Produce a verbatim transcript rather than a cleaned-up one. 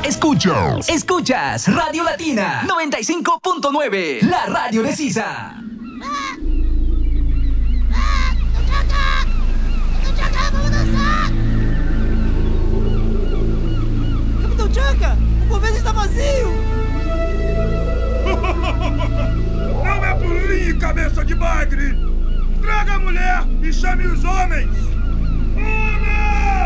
Escuchas, escuchas Radio Latina noventa y cinco punto nueve, la radio de Sisa. Capitão Chaka, o convento está vazio. Não é burrinho, cabeça de bagre! Traga a mulher e chame os homens! Homens!